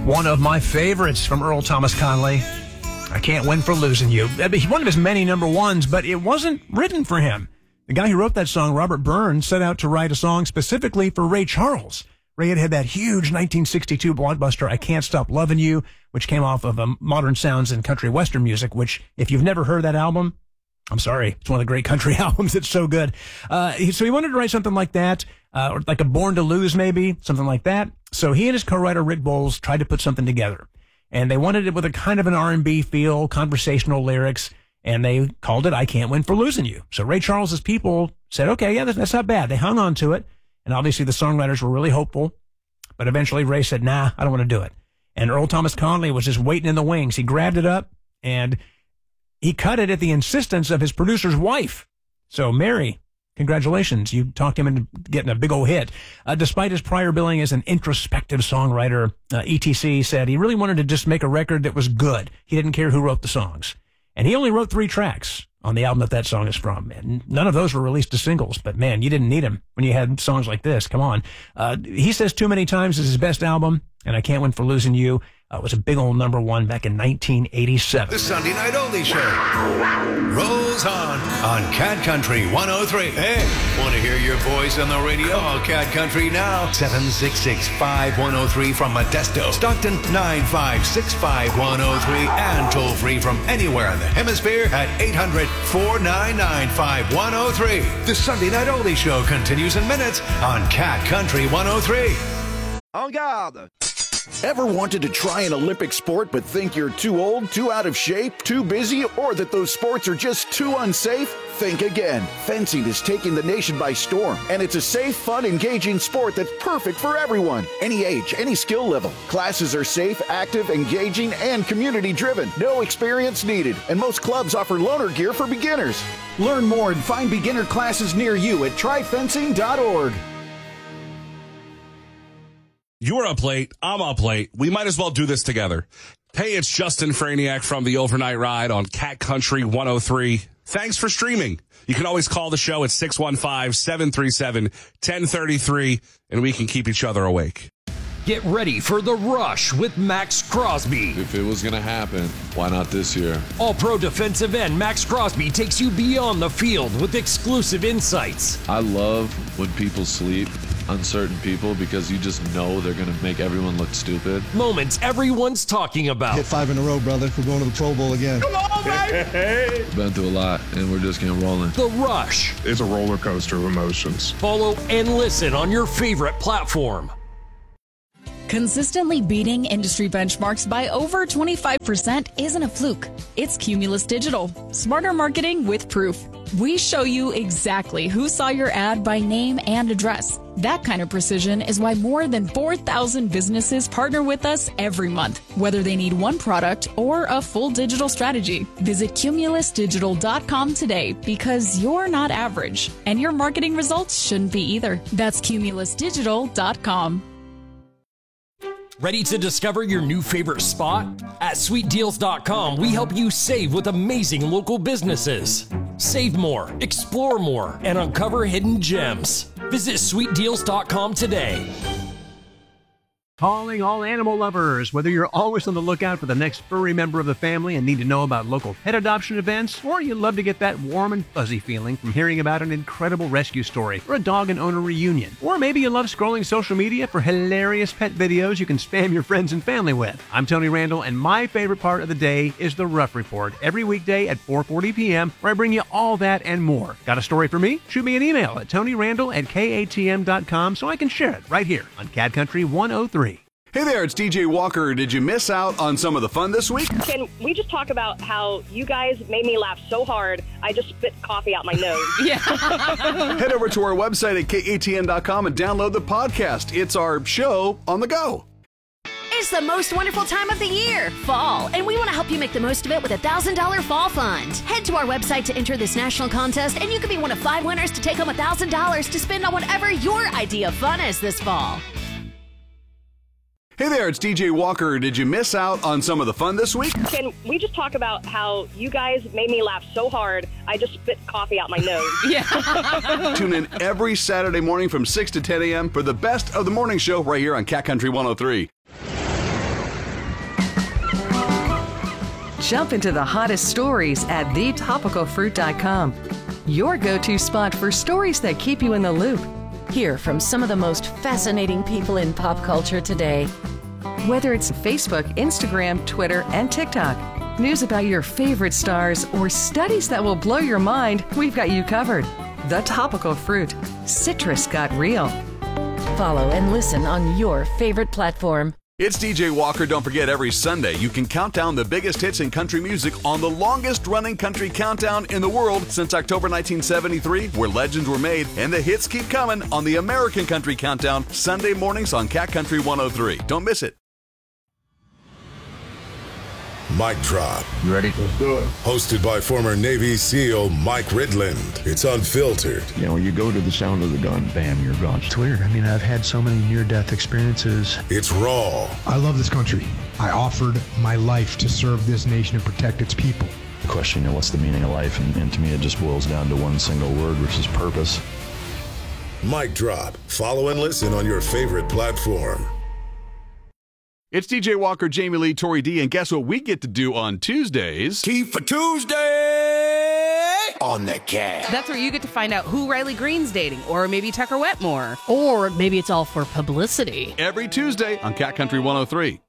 One of my favorites from Earl Thomas Conley. I Can't Win for Losing You. One of his many number ones, but it wasn't written for him. The guy who wrote that song, Robert Burns, set out to write a song specifically for Ray Charles. Ray had that huge 1962 blockbuster, I Can't Stop Loving You, which came off of Modern Sounds and Country Western Music, which, if you've never heard that album, I'm sorry, it's one of the great country albums. It's so good. So he wanted to write something like that, or like a Born to Lose maybe, something like that. So he and his co-writer Rick Bowles tried to put something together. And they wanted it with a kind of an R&B feel, conversational lyrics, and they called it I Can't Win for Losing You. So Ray Charles's people said, okay, yeah, that's not bad. They hung on to it. And obviously the songwriters were really hopeful. But eventually Ray said, nah, I don't want to do it. And Earl Thomas Conley was just waiting in the wings. He grabbed it up and he cut it at the insistence of his producer's wife. So Mary, congratulations. You talked him into getting a big old hit. Despite his prior billing as an introspective songwriter, ETC said he really wanted to just make a record that was good. He didn't care who wrote the songs. And he only wrote 3 tracks on the album that song is from. And none of those were released as singles. But man, you didn't need them when you had songs like this. Come on. He says Too Many Times is his best album, and I Can't Win for Losing You was a big old number one back in 1987. The Sunday Night Oldie Show rolls on Cat Country 103. Hey, want to hear your voice on the radio? Call Cat Country now. 766-5103 from Modesto. Stockton 956-5103. And toll free from anywhere in the hemisphere at 800-499-5103. The Sunday Night Oldie Show continues in minutes on Cat Country 103. En garde! Ever wanted to try an Olympic sport but think you're too old, too out of shape, too busy, or that those sports are just too unsafe? Think again. Fencing is taking the nation by storm, and it's a safe, fun, engaging sport that's perfect for everyone. Any age, any skill level. Classes are safe, active, engaging, and community-driven. No experience needed, and most clubs offer loaner gear for beginners. Learn more and find beginner classes near you at tryfencing.org. You're up late. I'm up late. We might as well do this together. Hey, it's Justin Franiak from the Overnight Ride on Cat Country 103. Thanks for streaming. You can always call the show at 615-737-1033, and we can keep each other awake. Get ready for The Rush with Max Crosby. If it was going to happen, why not this year? All-Pro defensive end Max Crosby takes you beyond the field with exclusive insights. I love when people sleep on certain people because you just know they're going to make everyone look stupid. Moments everyone's talking about. Hit 5 in a row, brother. We're going to the Pro Bowl again. Come on, baby! Been through a lot, and we're just getting rolling. The Rush. It's a roller coaster of emotions. Follow and listen on your favorite platform. Consistently beating industry benchmarks by over 25% isn't a fluke. It's Cumulus Digital. Smarter marketing with proof. We show you exactly who saw your ad by name and address. That kind of precision is why more than 4,000 businesses partner with us every month, whether they need one product or a full digital strategy. Visit cumulusdigital.com today because you're not average, and your marketing results shouldn't be either. That's cumulusdigital.com. Ready to discover your new favorite spot? At sweetdeals.com, we help you save with amazing local businesses. Save more, explore more, and uncover hidden gems. Visit sweetdeals.com today. Calling all animal lovers. Whether you're always on the lookout for the next furry member of the family and need to know about local pet adoption events, or you love to get that warm and fuzzy feeling from hearing about an incredible rescue story or a dog and owner reunion, or maybe you love scrolling social media for hilarious pet videos you can spam your friends and family with. I'm Tony Randall, and my favorite part of the day is the Rough Report every weekday at 4:40 p.m., where I bring you all that and more. Got a story for me? Shoot me an email at tonyrandall@katm.com so I can share it right here on Cat Country 103. Hey there, it's DJ Walker. Did you miss out on some of the fun this week? Can we just talk about how you guys made me laugh so hard, I just spit coffee out my nose? Yeah. Head over to our website at katn.com and download the podcast. It's our show on the go. It's the most wonderful time of the year, fall, and we want to help you make the most of it with a $1,000 fall fund. Head to our website to enter this national contest, and you could be one of 5 winners to take home $1,000 to spend on whatever your idea of fun is this fall. Hey there, it's DJ Walker. Did you miss out on some of the fun this week? Can we just talk about how you guys made me laugh so hard, I just spit coffee out my nose? Yeah. Tune in every Saturday morning from 6 to 10 a.m. for the best of the morning show right here on Cat Country 103. Jump into the hottest stories at thetopicalfruit.com. Your go-to spot for stories that keep you in the loop. Hear from some of the most fascinating people in pop culture today. Whether it's Facebook, Instagram, Twitter, and TikTok, news about your favorite stars, or studies that will blow your mind, we've got you covered. The Topical Fruit. Citrus got real. Follow and listen on your favorite platform. It's DJ Walker. Don't forget, every Sunday you can count down the biggest hits in country music on the longest-running country countdown in the world since October 1973, where legends were made, and the hits keep coming on the American Country Countdown, Sunday mornings on Cat Country 103. Don't miss it. Mic Drop. You ready? Let's do it. Hosted by former Navy SEAL Mike Ridland. It's unfiltered. You know, you go to the sound of the gun, bam, you're gone. It's weird. I mean, I've had so many near-death experiences. It's raw. I love this country. I offered my life to serve this nation and protect its people. The question, you know, what's the meaning of life? And to me, it just boils down to one single word, which is purpose. Mic Drop. Follow and listen on your favorite platform. It's DJ Walker, Jamie Lee, Tori D, and guess what we get to do on Tuesdays? Tea for Tuesday on the Cat. That's where you get to find out who Riley Green's dating, or maybe Tucker Wetmore. Or maybe it's all for publicity. Every Tuesday on Cat Country 103.